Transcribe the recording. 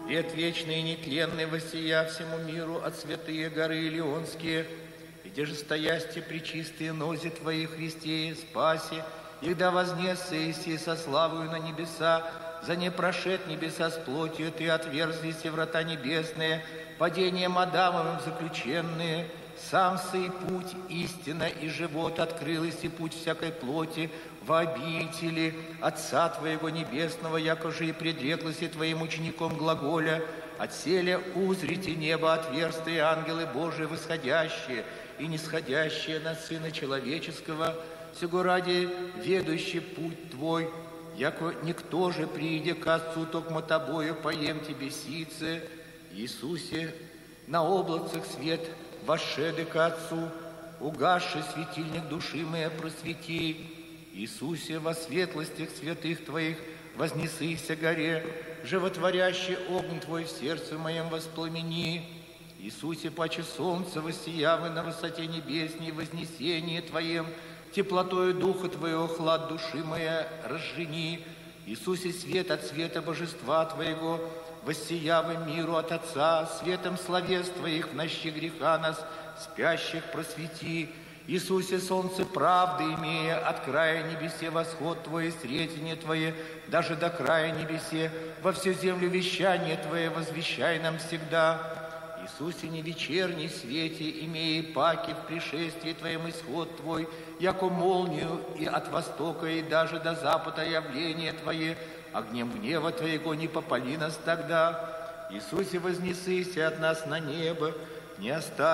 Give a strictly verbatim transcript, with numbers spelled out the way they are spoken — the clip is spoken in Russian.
Свет вечный и нетленный, воссия всему миру от святые горы Илионские, где же стоясте пречистые нози Твои, Христе, спаси, и да вознесся Иси со славою на небеса, за не прошед небеса с плотью, Ты отверзлись и врата небесные, падением Адамовым заключенные, сам сей путь, истина и живот открылась, и путь всякой плоти во обители Отца Твоего Небесного, яко же и предреклась и Твоим учеником глаголя, отселе узрите небо отверстые, ангелы Божии восходящие и нисходящие на Сына Человеческого, сего ради ведущий путь Твой, яко никто же, приидя к Отцу, токмо Тобою поем Тебе сице, Иисусе, на облацах свет вошеды к Отцу, угасший светильник души моей просвети. Иисусе, во светлостях святых Твоих вознесыся горе, животворящий огонь Твой в сердце моем воспламени. Иисусе, паче солнце воссиявы на высоте небесней, вознесение Твоем, теплотою духа Твоего хлад души моя разжени. Иисусе, свет от света божества Твоего, воссиявы миру от Отца, светом словес Твоих в нощи греха нас, спящих, просвети. Иисусе, солнце правды имея, от края небесе восход Твой, сретение Твое, даже до края небесе, во всю землю вещание Твое возвещай нам всегда. Иисусе, не вечерний свете, имея паки в пришествии Твоем исход Твой, яко молнию и от востока, и даже до запада явление Твое, огнем гнева Твоего не попали нас тогда. Иисусе, вознесыся от нас на небо, не оставь